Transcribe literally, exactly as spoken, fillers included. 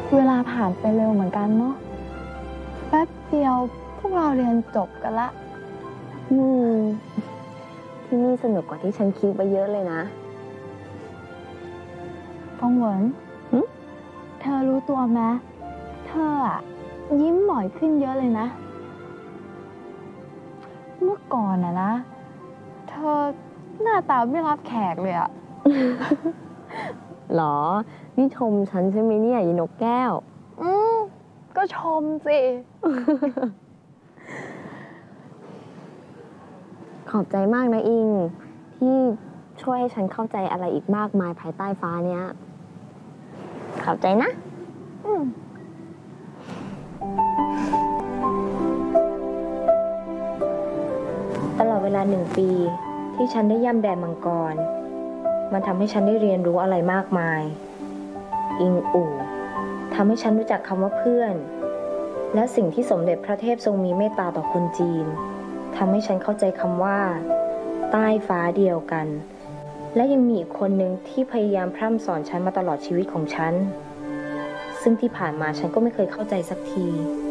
เวลาผ่านไปเร็วเหมือนกันเนาะแป๊บเดียวพวกเราเรียนจบกันละอืมที่นี่สนุกกว่าที่ฉันคิดไปเยอะเลยนะฟงเหวินเธอรู้ตัวไหมเธออะยิ้มบ่อยขึ้นเยอะเลยนะเมื่อก่อนอะนะเธอหน้าตาไม่รับแขกเลยอะหรอนี่ชมฉันใช่ไหมเนี่ยยีนกแก้วอืมก็ชมสิขอบใจมากนะอิงที่ช่วยให้ฉันเข้าใจอะไรอีกมากมายภายใต้ฟ้าเนี้ยขอบใจนะอืมตลอดเวลาหนึ่งปีที่ฉันได้ย่ำแดนมังกรมันทำให้ฉันได้เรียนรู้อะไรมากมายอิงอู่ทำให้ฉันรู้จักคำว่าเพื่อนและสิ่งที่สมเด็จพระเทพทรงมีเมตตาต่อคนจีนทำให้ฉันเข้าใจคำว่าใต้ฟ้าเดียวกันและยังมีอีกคนหนึ่งที่พยายามพร่ำสอนฉันมาตลอดชีวิตของฉันซึ่งที่ผ่านมาฉันก็ไม่เคยเข้าใจสักที